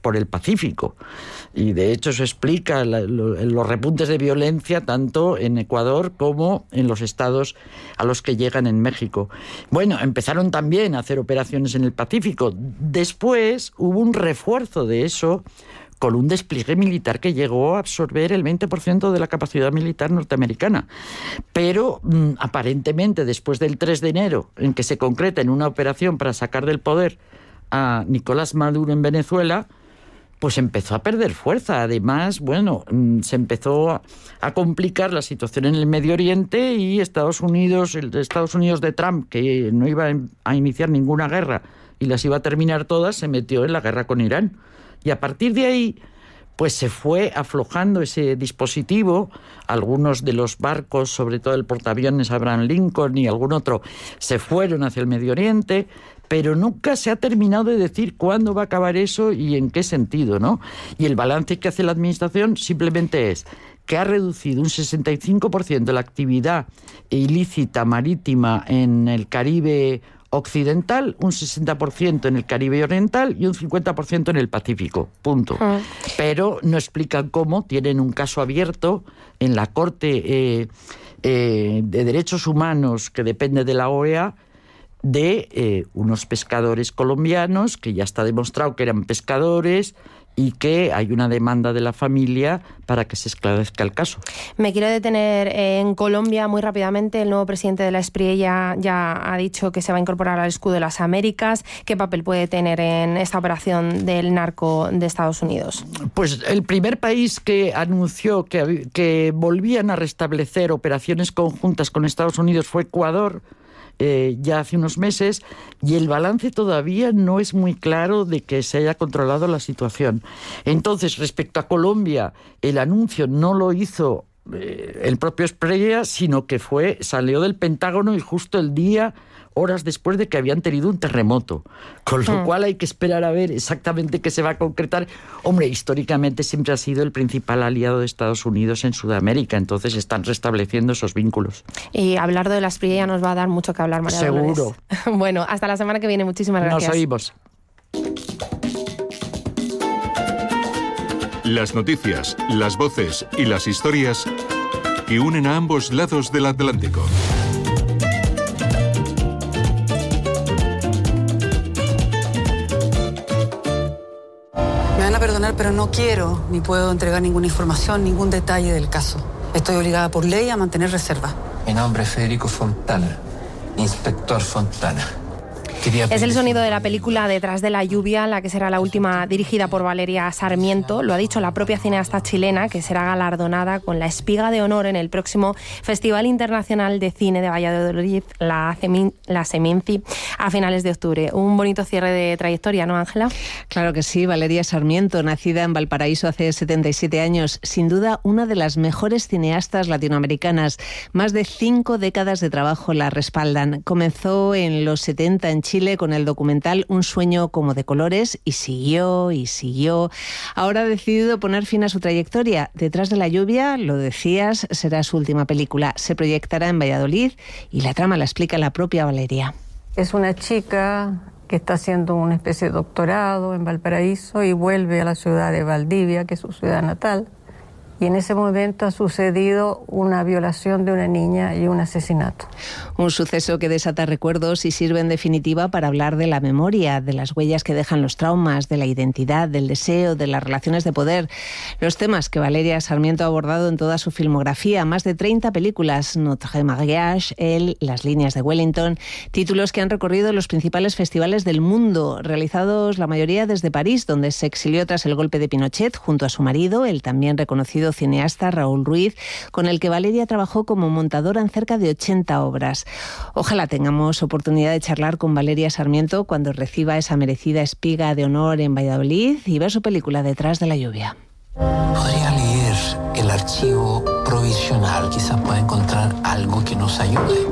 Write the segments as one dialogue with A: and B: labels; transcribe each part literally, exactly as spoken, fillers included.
A: por el Pacífico. Y de hecho eso explica la, lo, los repuntes de violencia tanto en Ecuador como en los estados a los que llegan en México. Bueno, empezaron también a hacer operaciones en el Pacífico. Después hubo un refuerzo de eso con un despliegue militar que llegó a absorber el veinte por ciento de la capacidad militar norteamericana. Pero mmm, aparentemente después del tres de enero, en que se concreta en una operación para sacar del poder a Nicolás Maduro en Venezuela, pues empezó a perder fuerza. Además, bueno, se empezó a complicar la situación en el Medio Oriente y Estados Unidos, el Estados Unidos de Trump, que no iba a iniciar ninguna guerra y las iba a terminar todas, se metió en la guerra con Irán. Y a partir de ahí, pues se fue aflojando ese dispositivo. Algunos de los barcos, sobre todo el portaaviones Abraham Lincoln y algún otro, se fueron hacia el Medio Oriente, pero nunca se ha terminado de decir cuándo va a acabar eso y en qué sentido, ¿no? Y el balance que hace la Administración simplemente es que ha reducido un sesenta y cinco por ciento la actividad ilícita marítima en el Caribe occidental, un sesenta por ciento en el Caribe oriental y un cincuenta por ciento en el Pacífico, punto. Uh. Pero no explican cómo. Tienen un caso abierto en la Corte eh, eh, de Derechos Humanos que depende de la O E A, de eh, unos pescadores colombianos que ya está demostrado que eran pescadores y que hay una demanda de la familia para que se esclarezca el caso.
B: Me quiero detener en Colombia muy rápidamente. El nuevo presidente de la S P R I E ya, ya ha dicho que se va a incorporar al escudo de las Américas. ¿Qué papel puede tener en esta operación del narco de Estados Unidos?
A: Pues el primer país que anunció que, que volvían a restablecer operaciones conjuntas con Estados Unidos fue Ecuador, Eh, ya hace unos meses, y el balance todavía no es muy claro de que se haya controlado la situación. Entonces, respecto a Colombia, el anuncio no lo hizo eh, el propio S P R I E A, sino que fue, salió del Pentágono y justo el día, horas después de que habían tenido un terremoto. Con lo hmm. cual hay que esperar a ver exactamente qué se va a concretar. Hombre, históricamente siempre ha sido el principal aliado de Estados Unidos en Sudamérica, entonces están restableciendo esos vínculos.
B: Y hablar de la S P R I E A nos va a dar mucho que hablar, María
A: Seguro.
B: Dolores. Bueno, hasta la semana que viene. Muchísimas gracias.
A: Nos oímos.
C: Las noticias, las voces y las historias que unen a ambos lados del Atlántico.
D: Me van a perdonar, pero no quiero ni puedo entregar ninguna información, ningún detalle del caso. Estoy obligada por ley a mantener reserva.
E: Mi nombre es Federico Fontana, inspector Fontana.
B: Es el sonido de la película Detrás de la lluvia, la que será la última dirigida por Valeria Sarmiento. Lo ha dicho la propia cineasta chilena, que será galardonada con la Espiga de Honor en el próximo Festival Internacional de Cine de Valladolid, la, Cemin, la Seminci, a finales de octubre. Un bonito cierre de trayectoria, ¿no, Ángela?
F: Claro que sí. Valeria Sarmiento, nacida en Valparaíso hace setenta y siete años, sin duda una de las mejores cineastas latinoamericanas. Más de cinco décadas de trabajo la respaldan. Comenzó en los setenta en Chile con el documental Un sueño como de colores y siguió y siguió. Ahora ha decidido poner fin a su trayectoria. Detrás de la lluvia, lo decías, será su última película. Se proyectará en Valladolid y la trama la explica la propia Valeria.
G: Es una chica que está haciendo una especie de doctorado en Valparaíso y vuelve a la ciudad de Valdivia, que es su ciudad natal. Y en ese momento ha sucedido una violación de una niña y un asesinato.
F: Un suceso que desata recuerdos y sirve en definitiva para hablar de la memoria, de las huellas que dejan los traumas, de la identidad, del deseo, de las relaciones de poder. Los temas que Valeria Sarmiento ha abordado en toda su filmografía, más de treinta películas, Notre Mariage, Elle, Las líneas de Wellington, títulos que han recorrido los principales festivales del mundo, realizados la mayoría desde París, donde se exilió tras el golpe de Pinochet junto a su marido, el también reconocido cineasta Raúl Ruiz, con el que Valeria trabajó como montadora en cerca de ochenta obras. Ojalá tengamos oportunidad de charlar con Valeria Sarmiento cuando reciba esa merecida Espiga de Honor en Valladolid y ver su película Detrás de la lluvia.
E: Podría leer el archivo provisional, quizás pueda encontrar algo que nos ayude.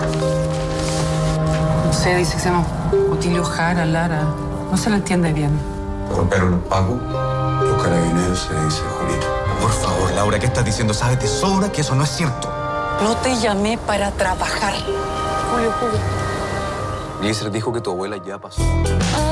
D: No sé, dice que se llama Otilio Jara, Lara. No se lo entiende bien.
H: Romper un pago, los carabineros se dice Julito.
I: Por favor, Laura, ¿qué estás diciendo? Sabes de sobra que eso no es cierto.
D: No te llamé para trabajar. Julio, Julio.
I: Lícer dijo que tu abuela ya pasó.